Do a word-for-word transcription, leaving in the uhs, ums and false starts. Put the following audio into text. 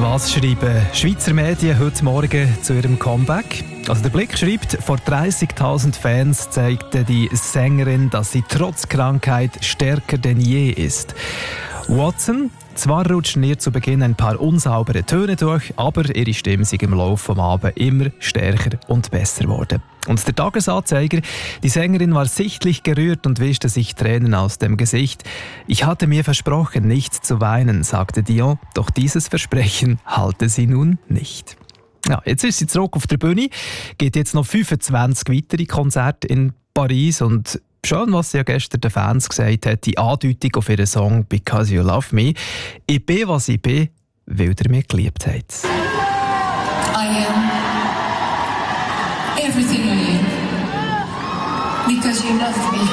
Was schreiben Schweizer Medien heute Morgen zu ihrem Comeback? Also der Blick schreibt, vor dreißigtausend Fans zeigte die Sängerin, dass sie trotz Krankheit stärker denn je ist. Watson, zwar rutschen ihr zu Beginn ein paar unsaubere Töne durch, aber ihre Stimme ist im Laufe des Abends immer stärker und besser geworden. Und der Tagesanzeiger, die Sängerin war sichtlich gerührt und wischte sich Tränen aus dem Gesicht. Ich hatte mir versprochen, nicht zu weinen, sagte Dion, doch dieses Versprechen halte sie nun nicht. Ja, jetzt ist sie zurück auf der Bühne, geht jetzt noch fünfundzwanzig weitere Konzerte in Paris und schön, was sie ja gestern den Fans gesagt hat, die Andeutung auf ihren Song «Because You Love Me». Ich bin, was ich bin, weil ihr mich geliebt habt. I am everything I am because you loved me.